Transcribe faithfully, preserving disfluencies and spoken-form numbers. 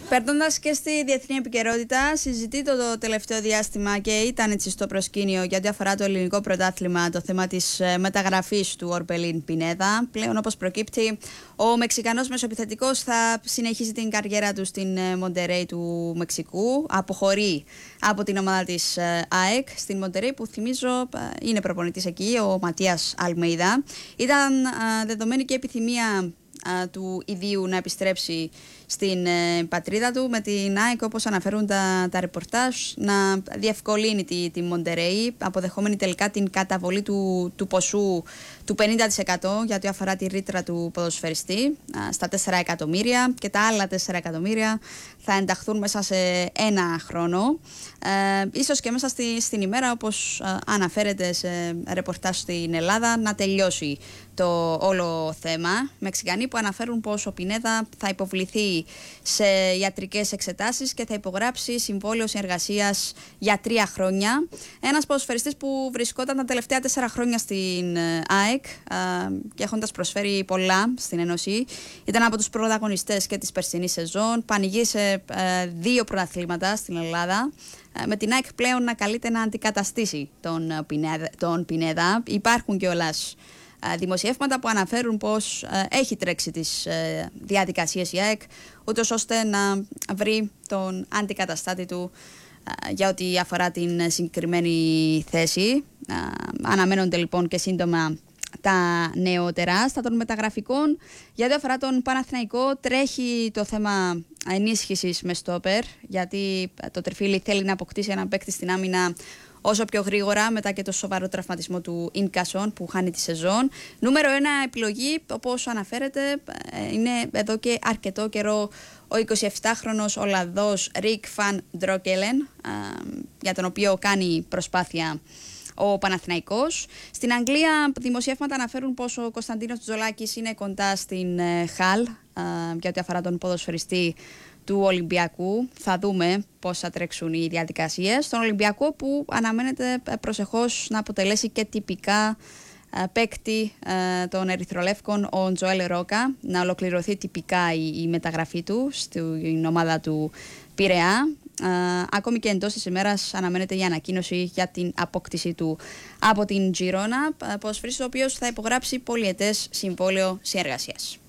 Περνώντας και στη διεθνή επικαιρότητα, συζητείται το τελευταίο διάστημα και ήταν έτσι στο προσκήνιο για ό,τι αφορά το ελληνικό πρωτάθλημα το θέμα της μεταγραφής του Ορμπελίν Πινέδα. Πλέον, όπως προκύπτει, ο Μεξικανός μεσοεπιθετικός θα συνεχίσει την καριέρα του στην Μοντερέι του Μεξικού. Αποχωρεί από την ομάδα της ΑΕΚ στην Μοντερέι, που θυμίζω είναι προπονητής εκεί, ο Ματίας Αλμέιδα. Ήταν δεδομένη και επιθυμία του ιδίου να επιστρέψει στην ε, πατρίδα του με την ΑΕΚ, όπως αναφέρουν τα, τα ρεπορτάζ, να διευκολύνει τη, τη Μοντερέι, αποδεχόμενη τελικά την καταβολή του, του ποσού του πενήντα τοις εκατό για ό,τι αφορά τη ρήτρα του ποδοσφαιριστή α, στα τέσσερα εκατομμύρια, και τα άλλα τέσσερα εκατομμύρια θα ενταχθούν μέσα σε ένα χρόνο, ε, ίσως και μέσα στη, στην ημέρα, όπως α, αναφέρεται σε ρεπορτάζ στην Ελλάδα, να τελειώσει το όλο θέμα. Μεξικανοί που αναφέρουν πως ο Πινέδα θα υποβληθεί σε ιατρικές εξετάσεις και θα υπογράψει συμβόλαιο συνεργασίας για τρία χρόνια. Ένας ποδοσφαιριστής που βρισκόταν τα τελευταία τέσσερα χρόνια στην ΑΕΚ και έχοντας προσφέρει πολλά στην Ένωση, ήταν από τους πρωταγωνιστές και της περσινής σεζόν, πανηγύρισε δύο πρωταθλήματα στην Ελλάδα, με την ΑΕΚ πλέον να καλείται να αντικαταστήσει τον Πινέδα. Τον Πινέδα. Υπάρχουν κιόλας δημοσιεύματα που αναφέρουν πως έχει τρέξει τις διαδικασίες η ΑΕΚ, ούτως ώστε να βρει τον αντικαταστάτη του για ό,τι αφορά την συγκεκριμένη θέση. Αναμένονται λοιπόν και σύντομα τα νεότερα. Στα των μεταγραφικών, για ό,τι αφορά τον Παναθηναϊκό, τρέχει το θέμα ενίσχυσης με στόπερ, γιατί το Τριφύλι θέλει να αποκτήσει έναν παίκτη στην άμυνα όσο πιο γρήγορα, μετά και το σοβαρό τραυματισμό του Ινκασόν που χάνει τη σεζόν. Νούμερο ένα επιλογή, όπως αναφέρεται, είναι εδώ και αρκετό καιρό ο εικοσιεπτάχρονος Ολλανδός Ρικ Φαν Ντρόκελεν, για τον οποίο κάνει προσπάθεια ο Παναθηναϊκός. Στην Αγγλία, δημοσιεύματα αναφέρουν πως ο Κωνσταντίνος Τζολάκης είναι κοντά στην Χαλ για ό,τι αφορά τον ποδοσφαιριστή του Ολυμπιακού. Θα δούμε πώς θα τρέξουν οι διαδικασίες στον Ολυμπιακό, που αναμένεται προσεχώς να αποτελέσει και τυπικά παίκτη των Ερυθρολεύκων ο Τζοέλ Ρόκα, να ολοκληρωθεί τυπικά η, η μεταγραφή του στην ομάδα του Πειραιά. Uh, ακόμη και εντός της ημέρας αναμένεται η ανακοίνωση για την απόκτηση του από την Τζιρόνα, ποδοσφαιριστής ο οποίος θα υπογράψει πολυετές συμβόλαιο συνεργασίας.